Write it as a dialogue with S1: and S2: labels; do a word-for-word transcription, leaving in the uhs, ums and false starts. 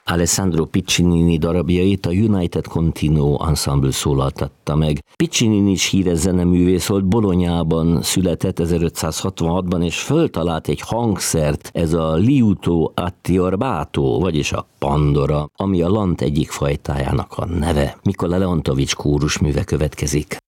S1: Alessandro Piccinini darabjait a United Continuo Ensemble szólaltatta meg. Piccinini is híres zeneművész volt, Bolonyában született ezerötszázhatvanhatban, és föltalált egy hangszert, ez a liuto attiorbato, vagyis a pandora, ami a lant egyik fajtájának a neve. Mikola Leontovics kórusműve következik.